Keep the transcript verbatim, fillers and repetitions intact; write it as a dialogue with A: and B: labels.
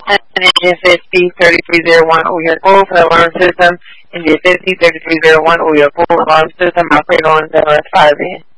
A: And India fifty thirty-three oh one, we are full for alarm system. India fifty thirty-three oh one, we are full alarm system. Operator on zero five in.